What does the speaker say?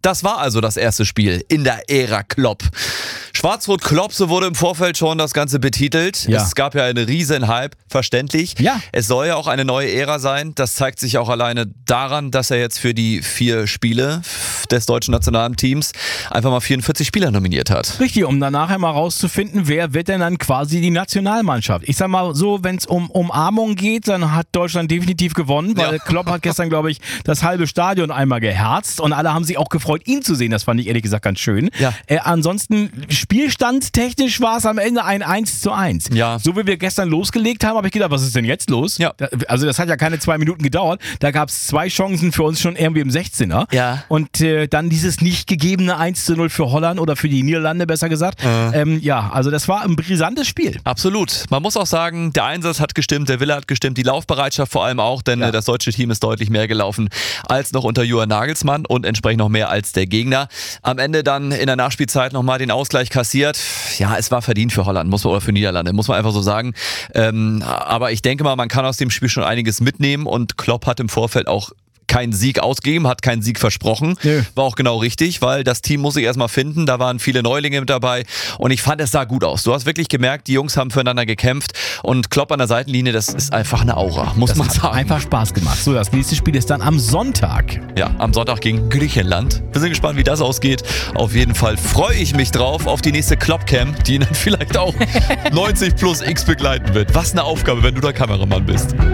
Das war also das erste Spiel in der Ära Klopp. Schwarz-Rot-Klopp, so wurde im Vorfeld schon das Ganze betitelt. Ja. Es gab ja einen riesen Hype, verständlich. Ja. Es soll ja auch eine neue Ära sein. Das zeigt sich auch alleine daran, dass er jetzt für die 4 Spiele des deutschen Nationalteams einfach mal 44 Spieler nominiert hat. Richtig, um dann nachher mal rauszufinden, wer wird denn dann quasi die Nationalmannschaft. Ich sag mal so, wenn es um Umarmung geht, dann hat Deutschland definitiv gewonnen, weil Klopp hat gestern, glaube ich, das halbe Stadion einmal geherzt und alle haben sich auch gefreut, ihn zu sehen. Das fand ich ehrlich gesagt ganz schön. Ja. Ansonsten, spielstandstechnisch war es amEnde ein 1:1. Ja. So wie wir gestern losgelegt haben, habe ich gedacht, was ist denn jetzt los? Ja. Also das hat ja keine 2 Minuten gedauert. Da gab es 2 Chancen für uns schon irgendwie im 16er. Ja. Und dann dieses nicht gegebene 1:0 für Holland oder für die Niederlande, besser gesagt. Also das war ein brisantes Spiel. Absolut. Man muss auch sagen, der Einsatz hat gestimmt, der Wille hat gestimmt, die Laufbereitschaft vor allem auch, denn das deutsche Team ist deutlich mehr gelaufen als noch unter Julian Nagelsmann und entsprechend noch mehr als der Gegner. Am Ende dann in der Nachspielzeit nochmal den Ausgleich kassiert. Ja, es war verdient für Holland, oder für Niederlande, muss man einfach so sagen. Aber ich denke mal, man kann aus dem Spiel schon einiges mitnehmen und Klopp hat im Vorfeld auch keinen Sieg ausgegeben, hat keinen Sieg versprochen. Nö. War auch genau richtig, weil das Team muss sich erstmal finden. Da waren viele Neulinge mit dabei und ich fand, es sah gut aus. Du hast wirklich gemerkt, die Jungs haben füreinander gekämpft und Klopp an der Seitenlinie, das ist einfach eine Aura, muss man Hat sagen. einfach Spaß gemacht. So, das nächste Spiel ist dann am Sonntag. Ja, am Sonntag gegen Griechenland. Wir sind gespannt, wie das ausgeht. Auf jeden Fall freue ich mich drauf auf die nächste Klopp-Cam, die ihn dann vielleicht auch 90 plus X begleiten wird. Was eine Aufgabe, wenn du der Kameramann bist.